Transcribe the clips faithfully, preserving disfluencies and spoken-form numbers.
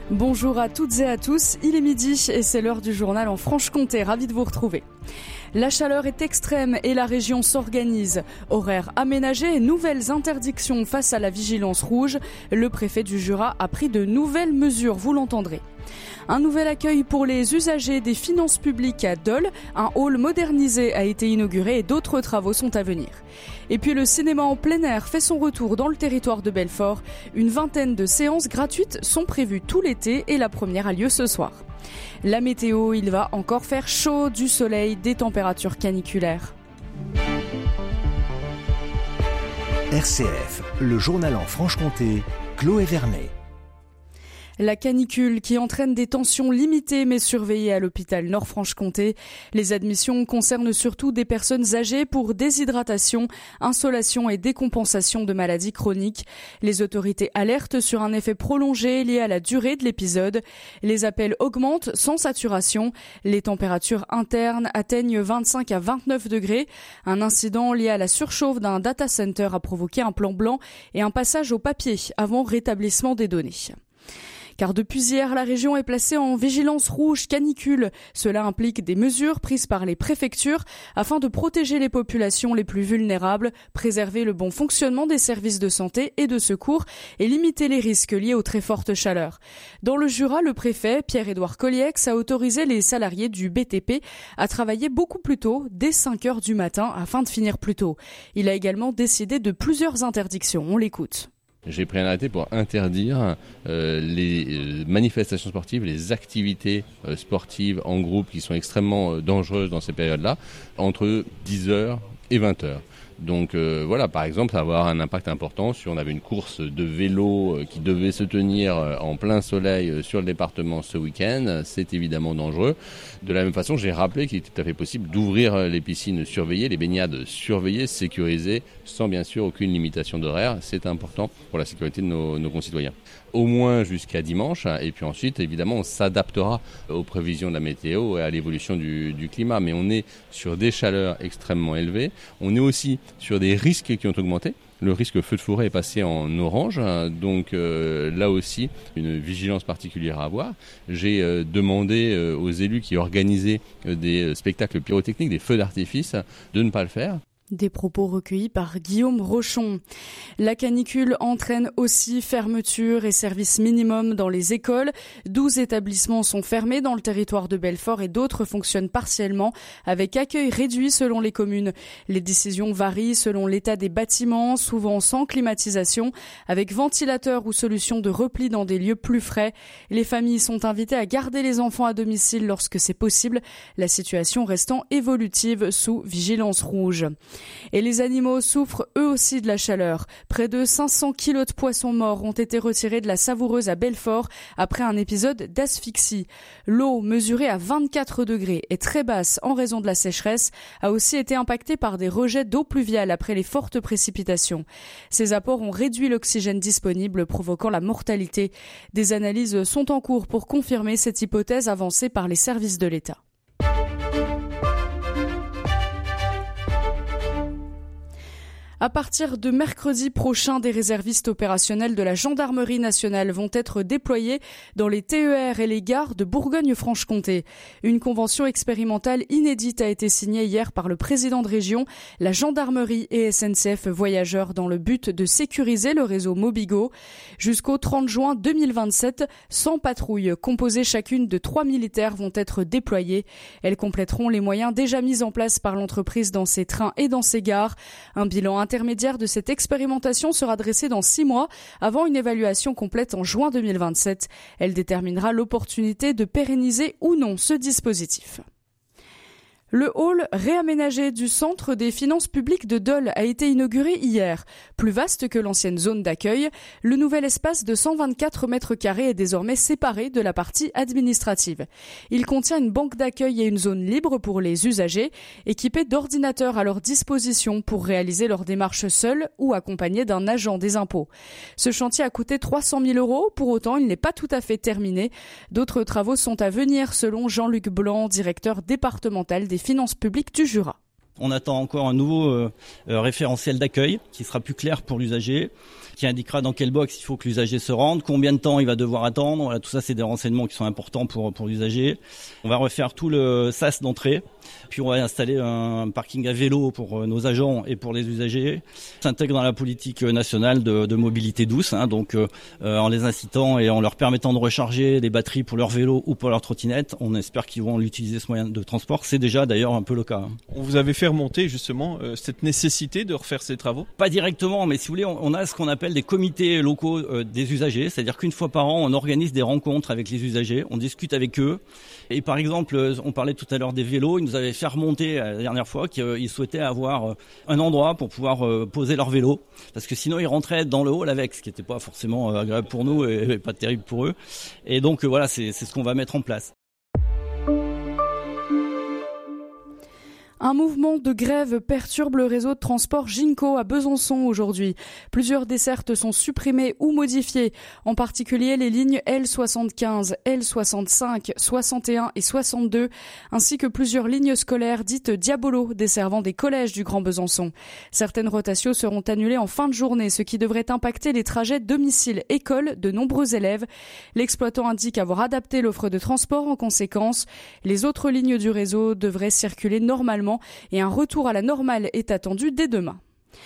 Bonjour à toutes et à tous, il est midi et c'est l'heure du journal en Franche-Comté, ravi de vous retrouver. La chaleur est extrême et la région s'organise. Horaires aménagés et nouvelles interdictions face à la vigilance rouge. Le préfet du Jura a pris de nouvelles mesures, vous l'entendrez. Un nouvel accueil pour les usagers des finances publiques à Dole. Un hall modernisé a été inauguré et d'autres travaux sont à venir. Et puis le cinéma en plein air fait son retour dans le territoire de Belfort. Une vingtaine de séances gratuites sont prévues tout l'été et la première a lieu ce soir. La météo, il va encore faire chaud, du soleil, des températures caniculaires. R C F, le journal en Franche-Comté, Chloé Vernet. La canicule qui entraîne des tensions limitées mais surveillées à l'hôpital Nord-Franche-Comté. Les admissions concernent surtout des personnes âgées pour déshydratation, insolation et décompensation de maladies chroniques. Les autorités alertent sur un effet prolongé lié à la durée de l'épisode. Les appels augmentent sans saturation. Les températures internes atteignent vingt-cinq à vingt-neuf degrés. Un incident lié à la surchauffe d'un data center a provoqué un plan blanc et un passage au papier avant rétablissement des données. Car depuis hier, la région est placée en vigilance rouge canicule. Cela implique des mesures prises par les préfectures afin de protéger les populations les plus vulnérables, préserver le bon fonctionnement des services de santé et de secours et limiter les risques liés aux très fortes chaleurs. Dans le Jura, le préfet, Pierre-Édouard Colliex, a autorisé les salariés du B T P à travailler beaucoup plus tôt, dès cinq heures du matin, afin de finir plus tôt. Il a également décidé de plusieurs interdictions. On l'écoute. J'ai pris un arrêté pour interdire euh, les manifestations sportives, les activités euh, sportives en groupe qui sont extrêmement euh, dangereuses dans ces périodes-là, entre dix heures et vingt heures. Donc euh, voilà, par exemple, ça va avoir un impact important si on avait une course de vélo euh, qui devait se tenir euh, en plein soleil euh, sur le département ce week-end, c'est évidemment dangereux. De la même façon, j'ai rappelé qu'il était tout à fait possible d'ouvrir euh, les piscines surveillées, les baignades surveillées, sécurisées, sans bien sûr aucune limitation d'horaire. C'est important pour la sécurité de nos, nos concitoyens. Au moins jusqu'à dimanche, et puis ensuite, évidemment, on s'adaptera aux prévisions de la météo et à l'évolution du, du climat. Mais on est sur des chaleurs extrêmement élevées. On est aussi sur des risques qui ont augmenté. Le risque feu de forêt est passé en orange, donc euh, là aussi, une vigilance particulière à avoir. J'ai euh, demandé euh, aux élus qui organisaient euh, des spectacles pyrotechniques, des feux d'artifice, de ne pas le faire. Des propos recueillis par Guillaume Rochon. La canicule entraîne aussi fermeture et service minimum dans les écoles. douze établissements sont fermés dans le territoire de Belfort et d'autres fonctionnent partiellement avec accueil réduit selon les communes. Les décisions varient selon l'état des bâtiments, souvent sans climatisation, avec ventilateur ou solution de repli dans des lieux plus frais. Les familles sont invitées à garder les enfants à domicile lorsque c'est possible, la situation restant évolutive sous vigilance rouge. Et les animaux souffrent eux aussi de la chaleur. Près de cinq cents kilos de poissons morts ont été retirés de la Savoureuse à Belfort après un épisode d'asphyxie. L'eau, mesurée à vingt-quatre degrés et très basse en raison de la sécheresse, a aussi été impactée par des rejets d'eau pluviale après les fortes précipitations. Ces apports ont réduit l'oxygène disponible, provoquant la mortalité. Des analyses sont en cours pour confirmer cette hypothèse avancée par les services de l'État. À partir de mercredi prochain, des réservistes opérationnels de la gendarmerie nationale vont être déployés dans les T E R et les gares de Bourgogne-Franche-Comté. Une convention expérimentale inédite a été signée hier par le président de région, la gendarmerie et S N C F Voyageurs dans le but de sécuriser le réseau Mobigo. Jusqu'au trente juin deux mille vingt-sept, cent patrouilles composées chacune de trois militaires vont être déployées. Elles compléteront les moyens déjà mis en place par l'entreprise dans ses trains et dans ses gares. Un bilan intermédiaire de cette expérimentation sera dressée dans six mois avant une évaluation complète en juin deux mille vingt-sept. Elle déterminera l'opportunité de pérenniser ou non ce dispositif. Le hall réaménagé du Centre des finances publiques de Dole a été inauguré hier. Plus vaste que l'ancienne zone d'accueil, le nouvel espace de cent vingt-quatre mètres carrés est désormais séparé de la partie administrative. Il contient une banque d'accueil et une zone libre pour les usagers, équipés d'ordinateurs à leur disposition pour réaliser leurs démarches seuls ou accompagnés d'un agent des impôts. Ce chantier a coûté trois cent mille euros, pour autant il n'est pas tout à fait terminé. D'autres travaux sont à venir selon Jean-Luc Blanc, directeur départemental des finances publiques du Jura. On attend encore un nouveau euh, euh, référentiel d'accueil qui sera plus clair pour l'usager, qui indiquera dans quelle box il faut que l'usager se rende, combien de temps il va devoir attendre. Voilà, tout ça, c'est des renseignements qui sont importants pour pour l'usager. On va refaire tout le sas d'entrée, puis on va installer un parking à vélo pour nos agents et pour les usagers. Ça s'intègre dans la politique nationale de, de mobilité douce, hein, donc euh, en les incitant et en leur permettant de recharger les batteries pour leur vélo ou pour leur trottinette. On espère qu'ils vont l'utiliser ce moyen de transport. C'est déjà d'ailleurs un peu le cas. On vous avait fait remonter justement euh, cette nécessité de refaire ces travaux ? Pas directement, mais si vous voulez, on, on a ce qu'on appelle des comités locaux euh, des usagers, c'est-à-dire qu'une fois par an, on organise des rencontres avec les usagers, on discute avec eux. Et par exemple, on parlait tout à l'heure des vélos, ils nous avaient fait remonter la dernière fois qu'ils souhaitaient avoir un endroit pour pouvoir poser leur vélo, parce que sinon ils rentraient dans le hall avec, ce qui n'était pas forcément agréable pour nous et pas terrible pour eux. Et donc voilà, c'est, c'est ce qu'on va mettre en place. Un mouvement de grève perturbe le réseau de transport Ginko à Besançon aujourd'hui. Plusieurs dessertes sont supprimées ou modifiées, en particulier les lignes L soixante-quinze, L soixante-cinq, soixante et un et soixante-deux, ainsi que plusieurs lignes scolaires dites Diabolo, desservant des collèges du Grand Besançon. Certaines rotations seront annulées en fin de journée, ce qui devrait impacter les trajets domicile-école de nombreux élèves. L'exploitant indique avoir adapté l'offre de transport en conséquence. Les autres lignes du réseau devraient circuler normalement et un retour à la normale est attendu dès demain.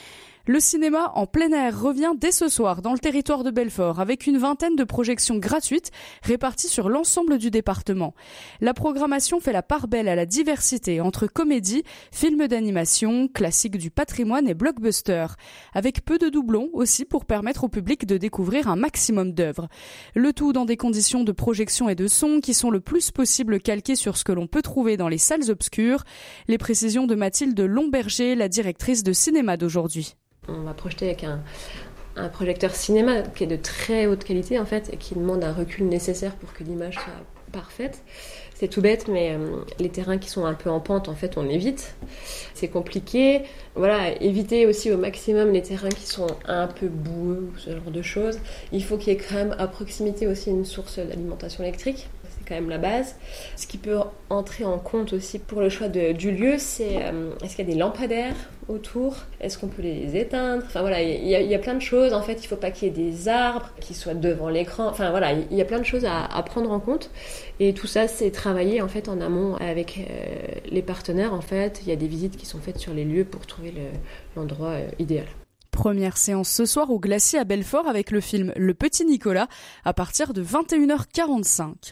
Le cinéma en plein air revient dès ce soir dans le territoire de Belfort avec une vingtaine de projections gratuites réparties sur l'ensemble du département. La programmation fait la part belle à la diversité entre comédie, films d'animation, classiques du patrimoine et blockbusters, avec peu de doublons aussi pour permettre au public de découvrir un maximum d'œuvres. Le tout dans des conditions de projection et de son qui sont le plus possible calquées sur ce que l'on peut trouver dans les salles obscures. Les précisions de Mathilde Lomberger, la directrice de cinéma d'aujourd'hui. On va projeter avec un, un projecteur cinéma qui est de très haute qualité en fait et qui demande un recul nécessaire pour que l'image soit parfaite. C'est tout bête, mais euh, les terrains qui sont un peu en pente, en fait, on évite. C'est compliqué. Voilà, éviter aussi au maximum les terrains qui sont un peu boueux, ce genre de choses. Il faut qu'il y ait quand même à proximité aussi une source d'alimentation électrique. C'est quand même la base. Ce qui peut entrer en compte aussi pour le choix de, du lieu, c'est euh, est-ce qu'il y a des lampadaires autour ? Est-ce qu'on peut les éteindre ? Enfin voilà, il y, a, il y a plein de choses. En fait, il ne faut pas qu'il y ait des arbres qui soient devant l'écran. Enfin voilà, il y a plein de choses à, à prendre en compte. Et tout ça, c'est travailler en fait en amont avec euh, les partenaires. En fait, il y a des visites qui sont faites sur les lieux pour trouver le, l'endroit euh, idéal. Première séance ce soir au Glacier à Belfort avec le film Le Petit Nicolas à partir de vingt et une heures quarante-cinq.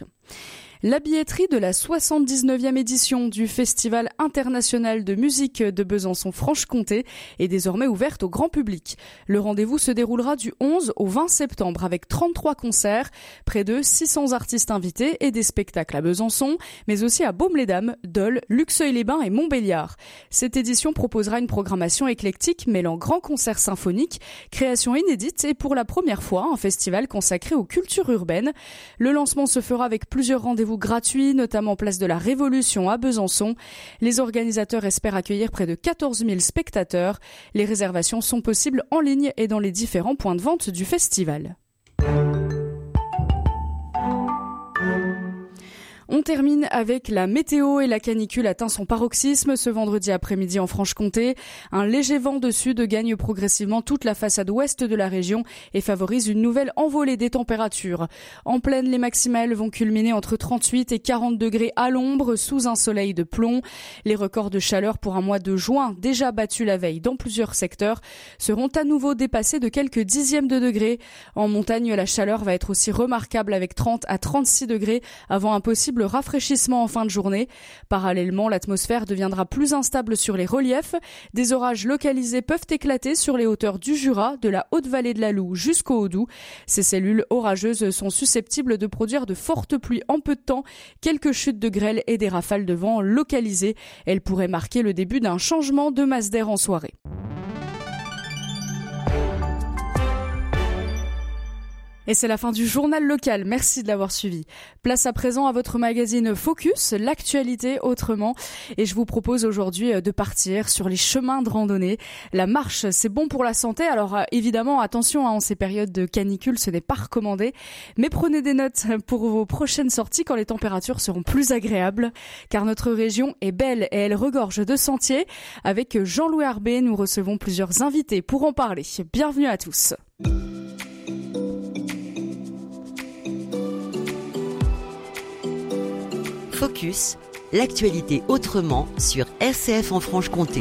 La billetterie de la soixante-dix-neuvième édition du Festival international de musique de Besançon-Franche-Comté est désormais ouverte au grand public. Le rendez-vous se déroulera du onze au vingt septembre avec trente-trois concerts, près de six cents artistes invités et des spectacles à Besançon, mais aussi à Baume-les-Dames, Dole, Luxeuil-les-Bains et Montbéliard. Cette édition proposera une programmation éclectique mêlant grands concerts symphoniques, créations inédites et pour la première fois un festival consacré aux cultures urbaines. Le lancement se fera avec plusieurs rendez-vous gratuits, notamment place de la Révolution à Besançon. Les organisateurs espèrent accueillir près de quatorze mille spectateurs. Les réservations sont possibles en ligne et dans les différents points de vente du festival. On termine avec la météo et la canicule atteint son paroxysme ce vendredi après-midi en Franche-Comté. Un léger vent de sud gagne progressivement toute la façade ouest de la région et favorise une nouvelle envolée des températures. En pleine, les maximales vont culminer entre trente-huit et quarante degrés à l'ombre sous un soleil de plomb. Les records de chaleur pour un mois de juin, déjà battus la veille dans plusieurs secteurs, seront à nouveau dépassés de quelques dixièmes de degrés. En montagne, la chaleur va être aussi remarquable avec trente à trente-six degrés avant un possible rafraîchissement en fin de journée. Parallèlement, l'atmosphère deviendra plus instable sur les reliefs. Des orages localisés peuvent éclater sur les hauteurs du Jura, de la Haute-Vallée de la Loue jusqu'au Haut-Doubs. Ces cellules orageuses sont susceptibles de produire de fortes pluies en peu de temps, quelques chutes de grêle et des rafales de vent localisées. Elles pourraient marquer le début d'un changement de masse d'air en soirée. Et c'est la fin du journal local. Merci de l'avoir suivi. Place à présent à votre magazine Focus, l'actualité autrement. Et je vous propose aujourd'hui de partir sur les chemins de randonnée. La marche, c'est bon pour la santé. Alors évidemment, attention, hein, en ces périodes de canicule, ce n'est pas recommandé. Mais prenez des notes pour vos prochaines sorties quand les températures seront plus agréables. Car notre région est belle et elle regorge de sentiers. Avec Jean-Louis Arbé, nous recevons plusieurs invités pour en parler. Bienvenue à tous. Focus, l'actualité autrement sur R C F en Franche-Comté.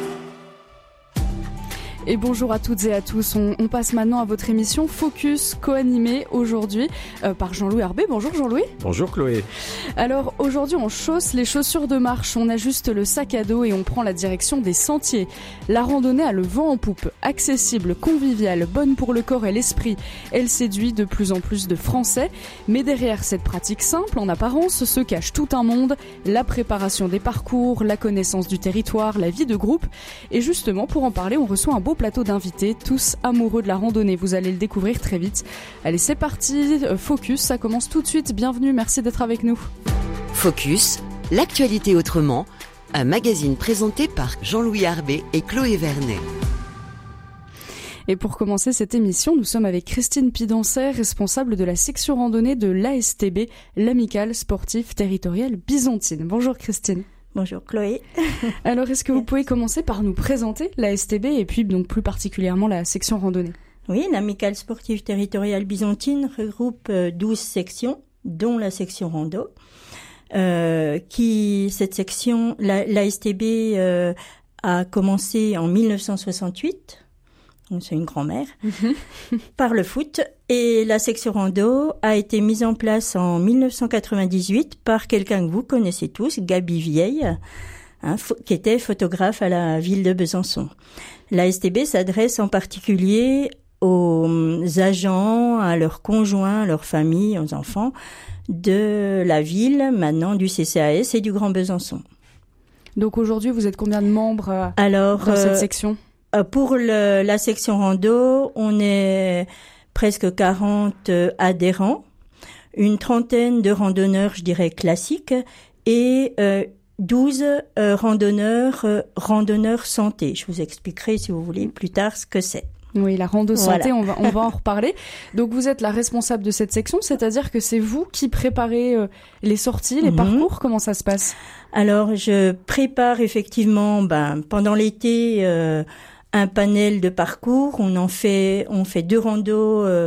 Et bonjour à toutes et à tous. On, on passe maintenant à votre émission Focus, co-animée aujourd'hui euh, par Jean-Louis Arbé. Bonjour Jean-Louis. Bonjour Chloé. Alors aujourd'hui on chausse les chaussures de marche, on ajuste le sac à dos et on prend la direction des sentiers. La randonnée a le vent en poupe, accessible, conviviale, bonne pour le corps et l'esprit. Elle séduit de plus en plus de Français. Mais derrière cette pratique simple en apparence se cache tout un monde. La préparation des parcours, la connaissance du territoire, la vie de groupe. Et justement pour en parler on reçoit un beau plateau d'invités, tous amoureux de la randonnée. Vous allez le découvrir très vite. Allez, c'est parti. Focus, ça commence tout de suite. Bienvenue, merci d'être avec nous. Focus, l'actualité autrement, un magazine présenté par Jean-Louis Arbé et Chloé Vernet. Et pour commencer cette émission, nous sommes avec Christine Pidancet, responsable de la section randonnée de l'A S T B, l'Amicale Sportive Territoriale Byzantine. Bonjour Christine. Bonjour Chloé. Alors, est-ce que vous pouvez commencer par nous présenter l'A S T B et puis donc plus particulièrement la section randonnée ? Oui, l'Amicale Sportive Territoriale Byzantine regroupe douze sections, dont la section rando. Euh, qui, cette section, la, l'A S T B euh, a commencé en mille neuf cent soixante-huit. C'est une grand-mère, mm-hmm. par le foot. Et la section rando a été mise en place en mille neuf cent quatre-vingt-dix-huit par quelqu'un que vous connaissez tous, Gabi Vieille, hein, fo- qui était photographe à la ville de Besançon. La S T B s'adresse en particulier aux agents, à leurs conjoints, à leurs familles, aux enfants de la ville, maintenant du C C A S et du Grand Besançon. Donc aujourd'hui, vous êtes combien de membres Alors, dans cette euh, section ? Pour le, la section rando, on est presque quarante adhérents, une trentaine de randonneurs, je dirais, classiques, et euh, douze euh, randonneurs, euh, randonneurs santé. Je vous expliquerai, si vous voulez, plus tard ce que c'est. Oui, la rando santé, voilà. on va, on va en reparler. Donc vous êtes la responsable de cette section, c'est-à-dire que c'est vous qui préparez euh, les sorties, les mm-hmm. parcours, comment ça se passe ? Alors, je prépare effectivement, ben, pendant l'été, euh, un panel de parcours. On en fait, on fait deux randos euh,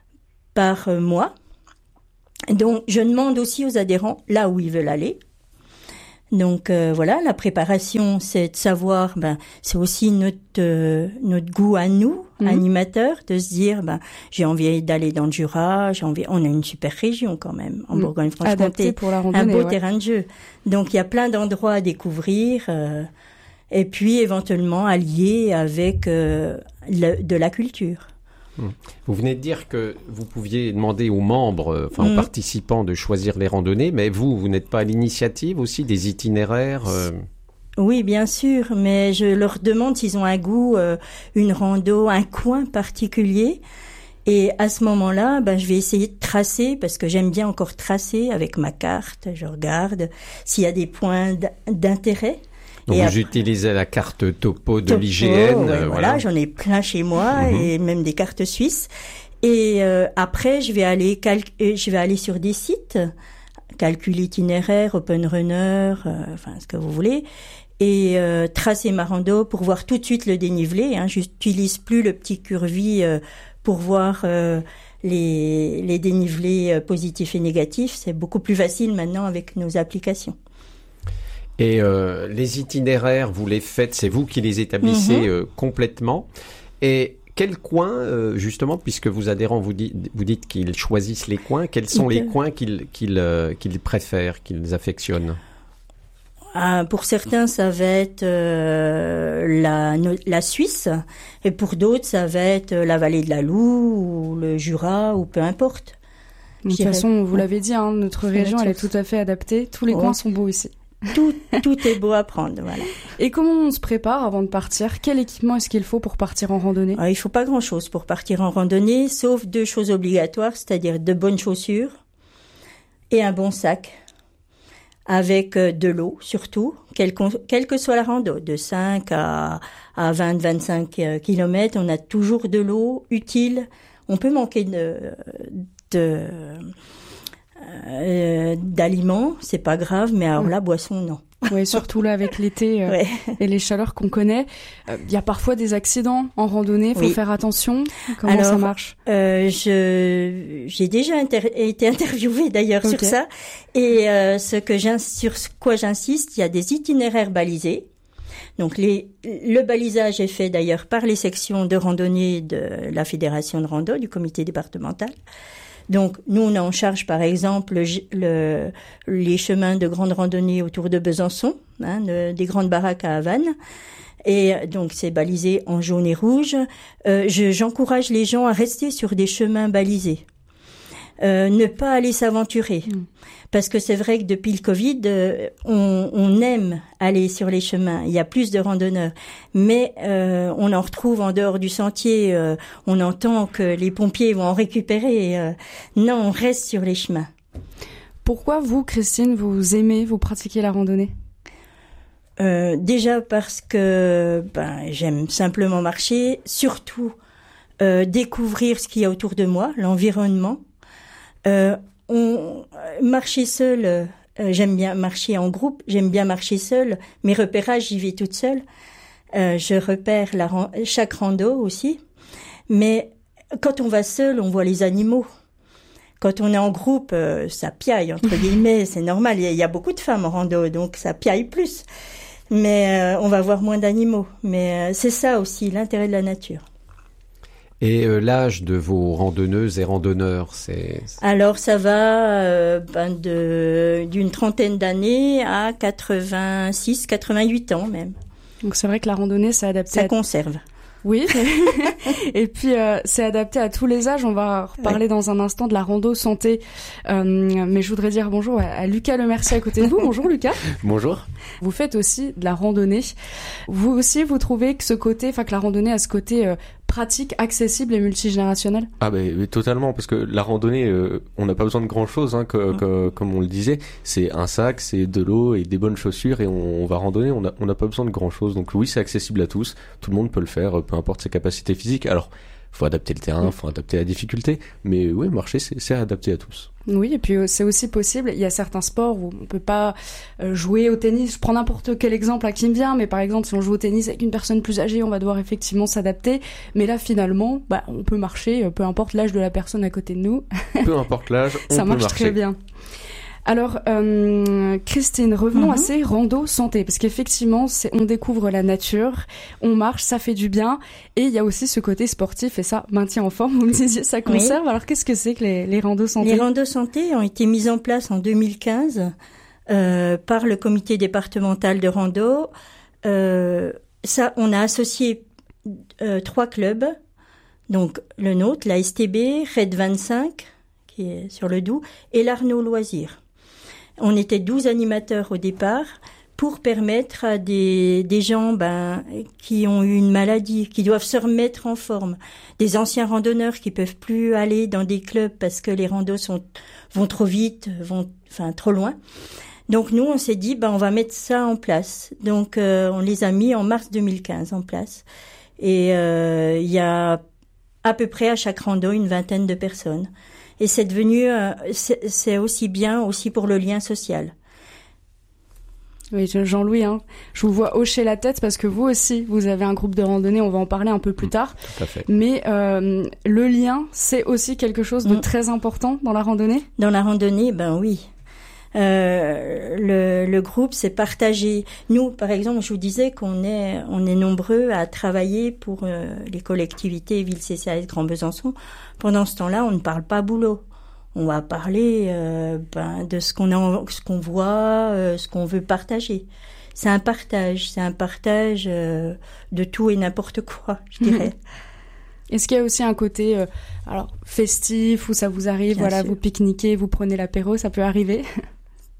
par mois. Donc, je demande aussi aux adhérents là où ils veulent aller. Donc euh, voilà, la préparation, c'est de savoir, ben, c'est aussi notre euh, notre goût à nous, mmh. animateurs, de se dire, ben, j'ai envie d'aller dans le Jura, j'ai envie, on a une super région quand même, en mmh. Bourgogne-Franche-Comté, pour la randonnée, un beau ouais. terrain de jeu. Donc il y a plein d'endroits à découvrir. Euh, et puis éventuellement allier avec euh, le, de la culture. Vous venez de dire que vous pouviez demander aux membres, enfin mmh. aux participants, de choisir les randonnées, mais vous, vous n'êtes pas à l'initiative aussi des itinéraires euh... Oui, bien sûr, mais je leur demande s'ils ont un goût, euh, une rando, un coin particulier. Et à ce moment-là, ben, je vais essayer de tracer, parce que j'aime bien encore tracer avec ma carte. Je regarde s'il y a des points d'intérêt. Donc et vous après, utilisez la carte topo de topo, l'I G N. Ouais, euh, voilà, voilà, j'en ai plein chez moi mmh. et même des cartes suisses. Et euh, après, je vais aller cal- je vais aller sur des sites, calcul itinéraire, Open Runner, euh, enfin ce que vous voulez, et euh, tracer ma rando pour voir tout de suite le dénivelé. Hein. J'utilise plus le petit curvi euh, pour voir euh, les, les dénivelés euh, positifs et négatifs. C'est beaucoup plus facile maintenant avec nos applications. Et euh, les itinéraires, vous les faites, c'est vous qui les établissez mmh. euh, complètement. Et quel coin, euh, justement, puisque vos adhérents vous, dit, vous dites qu'ils choisissent les coins, quels sont les coins qu'ils, qu'ils, euh, qu'ils préfèrent, qu'ils affectionnent ? Ah, pour certains, ça va être euh, la, la Suisse, et pour d'autres, ça va être la vallée de la Loue ou le Jura, ou peu importe. De toute façon, vous l'avez dit, hein, notre région, elle est tout à fait adaptée. Tous les ouais. coins sont beaux ici. Tout, tout est beau à prendre, voilà. Et comment on se prépare avant de partir? Quel équipement est-ce qu'il faut pour partir en randonnée? Alors, il faut pas grand-chose pour partir en randonnée, sauf deux choses obligatoires, c'est-à-dire de bonnes chaussures et un bon sac, avec de l'eau surtout, quelle, quelle que soit la rando, de cinq à, à vingt, vingt-cinq kilomètres, on a toujours de l'eau utile. On peut manquer de... de Euh, d'aliments, c'est pas grave, mais alors la boisson, non. Oui, surtout là avec l'été euh, ouais. et les chaleurs qu'on connaît. Il euh, y a parfois des accidents en randonnée, faut oui. faire attention. Comment alors, ça marche? euh, je, j'ai déjà inter- été interviewée d'ailleurs okay. sur ça. Et euh, ce que sur quoi j'insiste, il y a des itinéraires balisés. Donc les, le balisage est fait d'ailleurs par les sections de randonnée de la Fédération de rando, du comité départemental. Donc, nous, on a en charge, par exemple, le, le, les chemins de grande randonnée autour de Besançon, hein, de, des grandes baraques à Havane. Et donc, c'est balisé en jaune et rouge. Euh, je, j'encourage les gens à rester sur des chemins balisés. Euh, ne pas aller s'aventurer. Mmh. Parce que c'est vrai que depuis le Covid, euh, on, on aime aller sur les chemins. Il y a plus de randonneurs. Mais euh, on en retrouve en dehors du sentier. Euh, on entend que les pompiers vont en récupérer. Euh, non, on reste sur les chemins. Pourquoi vous, Christine, vous aimez, vous pratiquez la randonnée ? euh, Déjà parce que ben, j'aime simplement marcher. Surtout, euh, découvrir ce qu'il y a autour de moi, l'environnement. Euh, on marcher seul, euh, j'aime bien marcher en groupe, j'aime bien marcher seul. Mes repérages, j'y vais toute seule. Euh, je repère la, chaque rando aussi. Mais quand on va seul, on voit les animaux. Quand on est en groupe, euh, ça piaille, entre guillemets, c'est normal. Il y, a, il y a beaucoup de femmes en rando, donc ça piaille plus. Mais euh, on va voir moins d'animaux. Mais euh, c'est ça aussi, l'intérêt de la nature. Et euh, l'âge de vos randonneuses et randonneurs, c'est... Alors ça va euh, ben de d'une trentaine d'années à quatre-vingt-six, quatre-vingt-huit ans même. Donc c'est vrai que la randonnée, c'est adapté. Ça à... conserve. Oui. Et puis euh, c'est adapté à tous les âges. On va reparler ouais. dans un instant de la rando santé. Euh, mais je voudrais dire bonjour à, à Lucas Lemercier à côté de vous. Bonjour Lucas. Bonjour. Vous faites aussi de la randonnée. Vous aussi, vous trouvez que ce côté, enfin que la randonnée a ce côté euh, pratique, accessible et multigénérationnel? Ah ben totalement, parce que la randonnée, euh, on n'a pas besoin de grand chose, hein, que, que, comme on le disait. C'est un sac, c'est de l'eau et des bonnes chaussures et on, on va randonner. On n'a on n'a pas besoin de grand chose. Donc oui, c'est accessible à tous. Tout le monde peut le faire, peu importe ses capacités physiques. Alors, faut adapter le terrain, faut adapter la difficulté, mais oui, marcher, c'est, c'est adapté à tous. Oui, et puis c'est aussi possible. Il y a certains sports où on peut pas jouer au tennis. Je prends n'importe quel exemple à qui me vient, mais par exemple, si on joue au tennis avec une personne plus âgée, on va devoir effectivement s'adapter. Mais là, finalement, bah, on peut marcher, peu importe l'âge de la personne à côté de nous. Peu importe l'âge, on ça peut marche marcher. Très bien. Alors, euh, Christine, revenons Mm-hmm. à ces randos santé, parce qu'effectivement, c'est, on découvre la nature, on marche, ça fait du bien, et il y a aussi ce côté sportif, et ça, maintien en forme, vous me disiez, ça conserve. Oui. Alors, qu'est-ce que c'est que les, les randos santé? Les randos santé ont été mis en place en deux mille quinze euh, par le comité départemental de rando. Euh, ça, on a associé euh, trois clubs, donc le nôtre, la S T B, Red vingt-cinq, qui est sur le Doubs, et l'Arnaud Loisirs. On était douze animateurs au départ pour permettre à des, des gens ben, qui ont eu une maladie, qui doivent se remettre en forme, des anciens randonneurs qui peuvent plus aller dans des clubs parce que les randos sont, vont trop vite, vont enfin trop loin. Donc nous, on s'est dit, ben, on va mettre ça en place. Donc euh, on les a mis en mars deux mille quinze en place. Et euh, il y a à peu près à chaque rando une vingtaine de personnes. Et c'est devenu, euh, c'est, c'est aussi bien aussi pour le lien social. Oui, Jean-Louis, hein, je vous vois hocher la tête parce que vous aussi, vous avez un groupe de randonnée, on va en parler un peu plus tard. Mmh, tout à fait. Mais euh, le lien, c'est aussi quelque chose de mmh. très important dans la randonnée? Dans la randonnée, ben oui. Euh, le, le groupe, c'est partagé. Nous, par exemple, je vous disais qu'on est, on est nombreux à travailler pour euh, les collectivités, Ville C C A S Grand Besançon. Pendant ce temps-là, on ne parle pas boulot. On va parler euh, ben, de ce qu'on a, ce qu'on voit, euh, ce qu'on veut partager. C'est un partage, c'est un partage euh, de tout et n'importe quoi, je dirais. Est-ce qu'il y a aussi un côté euh, alors festif où ça vous arrive, Bien voilà, sûr. Vous pique-niquez, vous prenez l'apéro, ça peut arriver?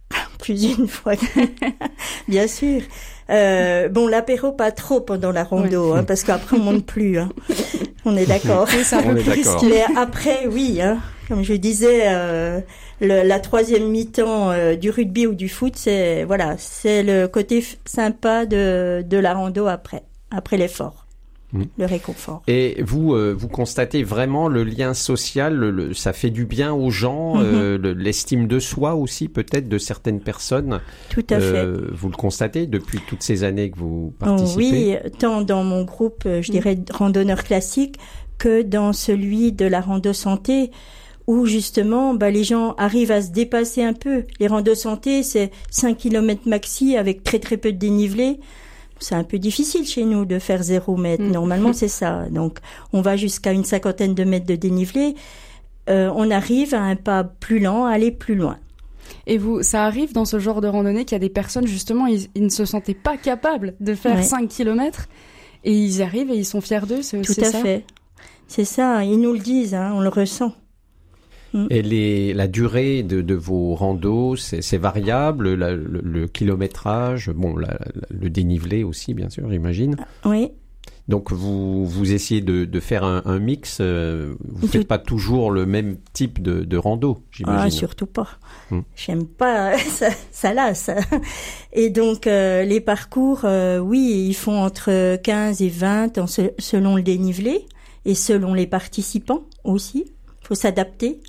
plus d'une fois. Bien sûr. Euh, bon, l'apéro pas trop pendant la rando, oui. hein, parce qu'après on monte plus. Hein. On est d'accord. Oui, c'est un peu plus risqué. Mais après, oui. Hein, comme je disais, euh, le, la troisième mi-temps euh, du rugby ou du foot, c'est voilà, c'est le côté f- sympa de de la rando après, après l'effort. Mmh. Le réconfort. Et vous, euh, vous constatez vraiment le lien social, le, le, ça fait du bien aux gens, mmh. euh, le, l'estime de soi aussi peut-être de certaines personnes. Tout à euh, fait. Vous le constatez depuis toutes ces années que vous participez? Oui, tant dans mon groupe, je dirais, mmh. randonneurs classiques, que dans celui de la rando santé, où justement, bah, les gens arrivent à se dépasser un peu. Les randos santé, c'est cinq kilomètres maxi avec très très peu de dénivelé. C'est un peu difficile chez nous de faire zéro mètre. Mmh. Normalement, c'est ça. Donc, on va jusqu'à une cinquantaine de mètres de dénivelé. Euh, on arrive à un pas plus lent, à aller plus loin. Et vous, ça arrive dans ce genre de randonnée qu'il y a des personnes, justement, ils, ils ne se sentaient pas capables de faire ouais. cinq kilomètres et ils y arrivent et ils sont fiers d'eux, c'est, Tout c'est à ça fait. C'est ça, ils nous le disent, hein, on le ressent. Et les, la durée de, de vos randos, c'est, c'est variable, la, le, le kilométrage, bon, la, la, le dénivelé aussi, bien sûr, j'imagine. Oui. Donc vous, vous essayez de, de faire un, un mix, euh, vous ne faites pas toujours le même type de, de rando, j'imagine. Ah, surtout pas. Hum. J'aime pas, ça, ça lasse. Et donc euh, les parcours, euh, oui, ils font entre quinze et vingt en se, selon le dénivelé et selon les participants aussi. Faut s'adapter.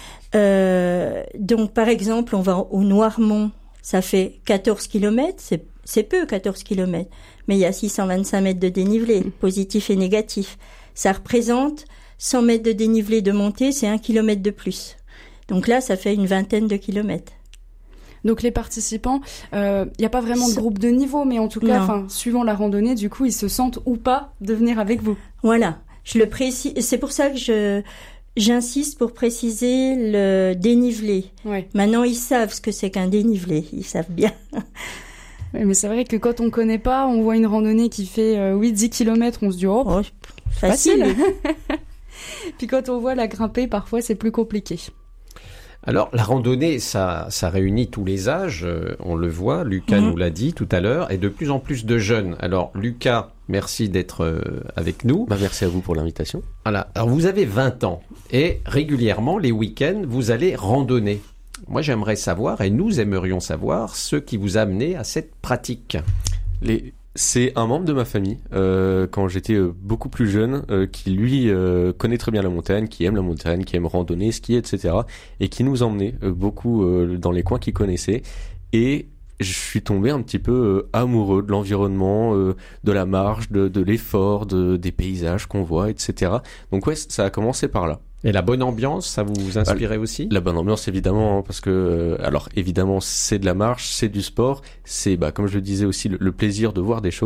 Euh, donc, par exemple, on va au Noirmont, ça fait quatorze kilomètres, c'est, c'est peu, quatorze kilomètres, mais il y a six cent vingt-cinq mètres de dénivelé, positif et négatif. Ça représente cent mètres de dénivelé de montée, c'est un kilomètre de plus. Donc là, ça fait une vingtaine de kilomètres. Donc les participants, il euh, n'y a pas vraiment de groupe de niveau, mais en tout cas, enfin, suivant la randonnée, du coup, ils se sentent ou pas de venir avec vous. Voilà, je le précise, c'est pour ça que je... J'insiste pour préciser le dénivelé. Ouais. Maintenant, ils savent ce que c'est qu'un dénivelé. Ils savent bien. Oui, mais c'est vrai que quand on connaît pas, on voit une randonnée qui fait euh, oui, dix kilomètres, on se dit oh, oh facile. facile. Puis quand on voit la grimper, parfois c'est plus compliqué. Alors, la randonnée, ça, ça réunit tous les âges, euh, on le voit, Lucas mmh. nous l'a dit tout à l'heure, et de plus en plus de jeunes. Alors, Lucas, merci d'être euh, avec nous. Bah, merci à vous pour l'invitation. Voilà. Alors, vous avez vingt ans, et régulièrement, les week-ends, vous allez randonner. Moi, j'aimerais savoir, et nous aimerions savoir, ce qui vous a amené à cette pratique. Les... C'est un membre de ma famille, euh, quand j'étais euh, beaucoup plus jeune, euh, qui lui euh, connaît très bien la montagne, qui aime la montagne, qui aime randonner, skier, et cetera. Et qui nous emmenait euh, beaucoup euh, dans les coins qu'il connaissait. Et je suis tombé un petit peu euh, amoureux de l'environnement, euh, de la marche, de, de l'effort, de, des paysages qu'on voit, et cetera. Donc ouais, ça a commencé par là. Et la bonne ambiance, ça vous inspirait bah, aussi? La bonne ambiance, évidemment, hein, parce que, euh, alors évidemment, c'est de la marche, c'est du sport, c'est, bah, comme je le disais aussi, le, le plaisir de voir des choses.